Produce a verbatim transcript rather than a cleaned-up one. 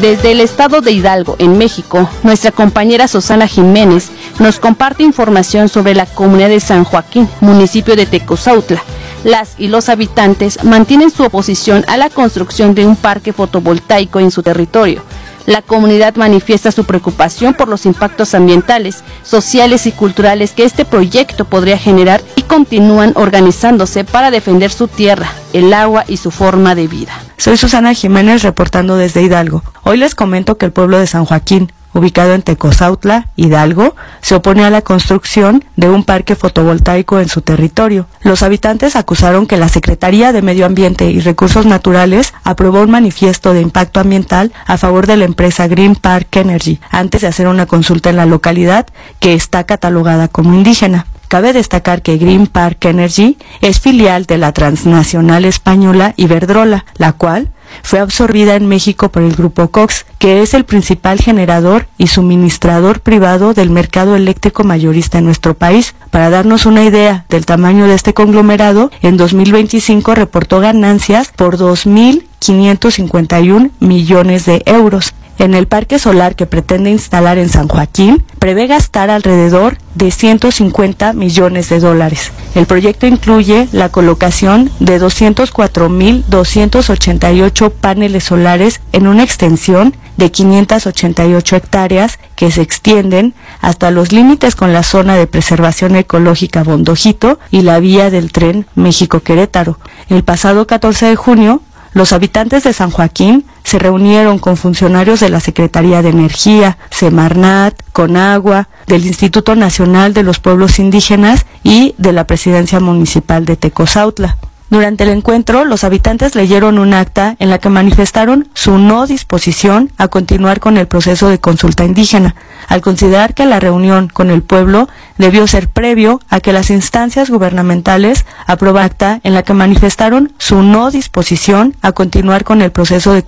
Desde el estado de Hidalgo, en México, nuestra compañera Susana Jiménez nos comparte información sobre la comunidad de San Joaquín, municipio de Tecozautla. Las y los habitantes mantienen su oposición a la construcción de un parque fotovoltaico en su territorio. La comunidad manifiesta su preocupación por los impactos ambientales, sociales y culturales que este proyecto podría generar y continúan organizándose para defender su tierra, el agua y su forma de vida. Soy Susana Jiménez reportando desde Hidalgo. Hoy les comento que el pueblo de San Joaquín, ubicado en Tecozautla, Hidalgo, se opone a la construcción de un parque fotovoltaico en su territorio. Los habitantes acusaron que la Secretaría de Medio Ambiente y Recursos Naturales aprobó un manifiesto de impacto ambiental a favor de la empresa Green Park Energy, antes de hacer una consulta en la localidad que está catalogada como indígena. Cabe destacar que Green Park Energy es filial de la transnacional española Iberdrola, la cual fue absorbida en México por el grupo Cox, que es el principal generador y suministrador privado del mercado eléctrico mayorista en nuestro país. Para darnos una idea del tamaño de este conglomerado, en dos mil veinticinco reportó ganancias por dos mil quinientos cincuenta y un millones de euros. En el parque solar que pretende instalar en San Joaquín, prevé gastar alrededor de ciento cincuenta millones de dólares. El proyecto incluye la colocación de doscientos cuatro mil doscientos ochenta y ocho paneles solares en una extensión de quinientas ochenta y ocho hectáreas que se extienden hasta los límites con la zona de preservación ecológica Bondojito y la vía del tren México-Querétaro. El pasado catorce de junio, los habitantes de San Joaquín se reunieron con funcionarios de la Secretaría de Energía, Semarnat, Conagua, del Instituto Nacional de los Pueblos Indígenas y de la Presidencia Municipal de Tecozautla. Durante el encuentro, los habitantes leyeron un acta en la que manifestaron su no disposición a continuar con el proceso de consulta indígena, al considerar que la reunión con el pueblo debió ser previo a que las instancias gubernamentales aprobaran acta en la que manifestaron su no disposición a continuar con el proceso de